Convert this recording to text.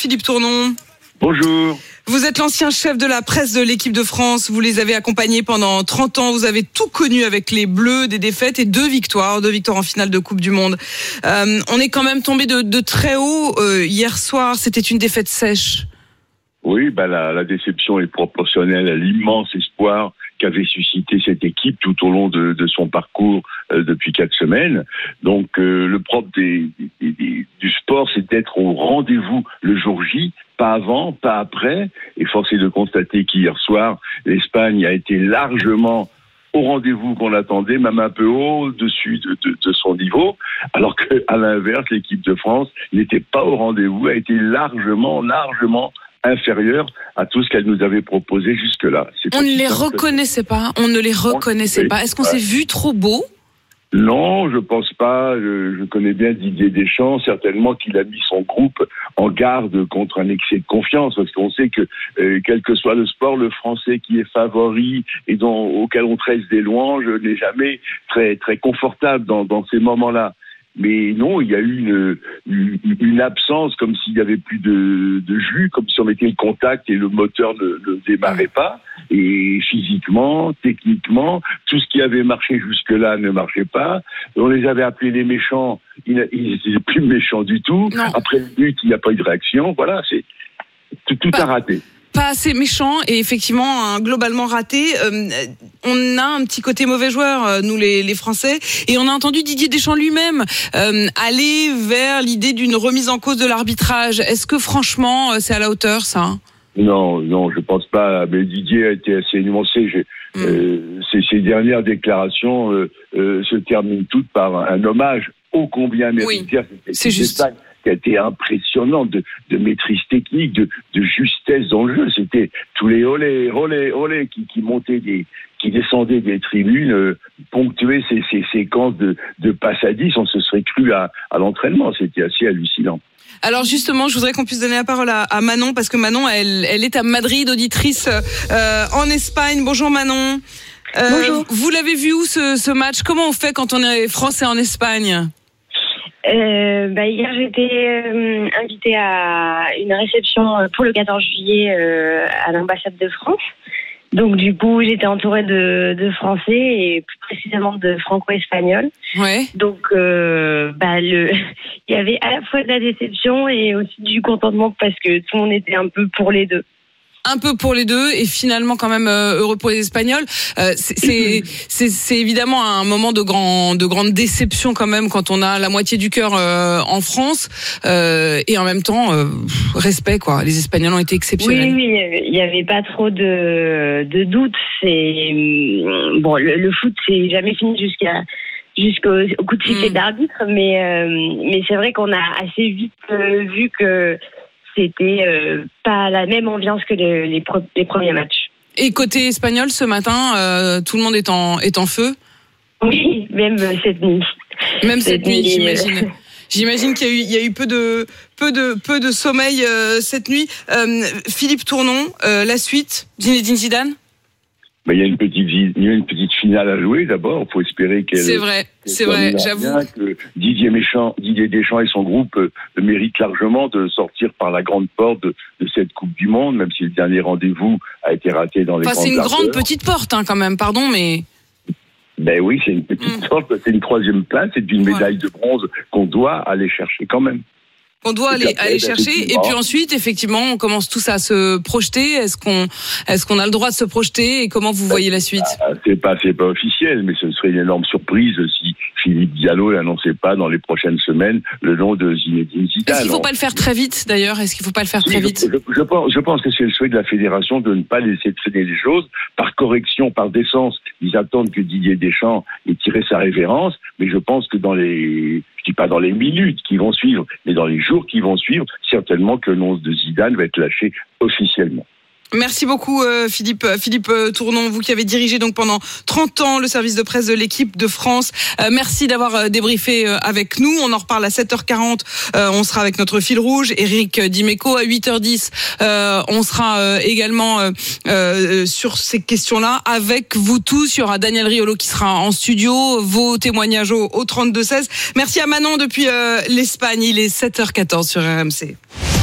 Philippe Tournon. Bonjour. Vous êtes l'ancien chef de la presse de l'équipe de France. Vous les avez accompagnés pendant 30 ans. Vous avez tout connu avec les Bleus, des défaites et deux victoires en finale de Coupe du Monde. On est quand même tombé de très haut hier soir. C'était une défaite sèche. Oui, la déception est proportionnelle à l'immense espoir qu'avait suscité cette équipe tout au long de son parcours depuis 4 semaines. Donc le propre du sport, c'est d'être au rendez-vous le jour J, pas avant, pas après. Et force est de constater qu'hier soir, l'Espagne a été largement au rendez-vous qu'on attendait, même un peu au-dessus de son niveau, alors qu'à l'inverse, l'équipe de France n'était pas au rendez-vous, a été largement inférieure à tout ce qu'elle nous avait proposé jusque-là. On ne les reconnaissait pas. Est-ce qu'on s'est vu trop beau ? Non, je pense pas. Je connais bien Didier Deschamps, certainement qu'il a mis son groupe en garde contre un excès de confiance, parce qu'on sait que, quel que soit le sport, le Français qui est favori et auquel on tresse des louanges n'est jamais très, très confortable dans ces moments-là. Mais non, il y a eu une absence, comme s'il y avait plus de jus, comme si on mettait le contact et le moteur ne démarrait pas. Et physiquement, techniquement, tout ce qui avait marché jusque-là ne marchait pas. On les avait appelés les méchants, ils n'étaient plus méchants du tout. Non. Après le but, il n'y a pas eu de réaction. Voilà, tout a raté. Pas assez méchant et effectivement globalement raté. On a un petit côté mauvais joueur, nous les Français, et on a entendu Didier Deschamps lui-même aller vers l'idée d'une remise en cause de l'arbitrage. Est-ce que franchement c'est à la hauteur ça ? Non, je pense pas. Mais Didier a été assez nuancé. Ces dernières déclarations se terminent toutes par un hommage ô combien mérité. Oui, c'est juste. Qui a été impressionnant de maîtrise technique, de justesse dans le jeu. C'était tous les olé qui montaient qui descendaient des tribunes, ponctuaient ces séquences de passes à 10. On se serait cru à l'entraînement. C'était assez hallucinant. Alors justement, je voudrais qu'on puisse donner la parole à Manon, parce que Manon, elle est à Madrid, auditrice en Espagne. Bonjour Manon. Bonjour. Vous l'avez vu où ce match ? Comment on fait quand on est français en Espagne ? Hier j'étais invitée à une réception pour le 14 juillet à l'ambassade de France. Donc du coup j'étais entourée de Français et plus précisément de Franco-Espagnols. Ouais. Donc il y avait à la fois de la déception et aussi du contentement parce que tout le monde était un peu pour les deux. Un peu pour les deux et finalement quand même heureux pour les Espagnols. C'est évidemment un moment de grande déception quand même quand on a la moitié du cœur en France et en même temps respect quoi. Les Espagnols ont été exceptionnels. Oui, il y avait pas trop de doute. C'est bon, le foot c'est jamais fini jusqu'au coup de sifflet d'arbitre, mais c'est vrai qu'on a assez vite vu que c'était pas la même ambiance que les premiers matchs. Et côté espagnol, ce matin, tout le monde est en feu ? Oui, même cette nuit. Même cette nuit, j'imagine. J'imagine qu'il y a eu peu de sommeil cette nuit. Philippe Tournon, la suite, Zinedine Zidane ? Il y a une petite finale à jouer d'abord. Il faut espérer qu'elle. C'est vrai, j'avoue. Bien, que Didier Deschamps et son groupe méritent largement de sortir par la grande porte de cette Coupe du Monde, même si le dernier rendez-vous a été raté dans les grandes. C'est une grande petite porte, quand même. Pardon, mais. Ben oui, c'est une petite porte. C'est une 3e place. C'est une médaille de bronze qu'on doit aller chercher quand même. On doit aller chercher et puis ensuite effectivement on commence tous à se projeter. Est-ce qu'on a le droit de se projeter et comment vous voyez la suite ? C'est pas officiel, mais ce serait une énorme surprise si Philippe Diallo n'annonçait pas dans les prochaines semaines le nom de Zinedine Zidane. Est-ce qu'il faut pas le faire très vite d'ailleurs ? Je pense que c'est le souhait de la fédération de ne pas laisser traîner les choses. Par correction, par décence, ils attendent que Didier Deschamps ait tiré sa révérence, mais je pense que je dis pas dans les minutes qui vont suivre, mais dans les jours qui vont suivre, certainement que le nom de Zidane va être lâché officiellement. Merci beaucoup Philippe Tournon, vous qui avez dirigé donc pendant 30 ans le service de presse de l'équipe de France. Merci d'avoir débriefé avec nous. On en reparle à 7h40. On sera avec notre fil rouge, Éric Dimeco. À 8h10, on sera également sur ces questions-là avec vous tous. Il y aura Daniel Riolo qui sera en studio. Vos témoignages au 32-16. Merci à Manon depuis l'Espagne. Il est 7h14 sur RMC.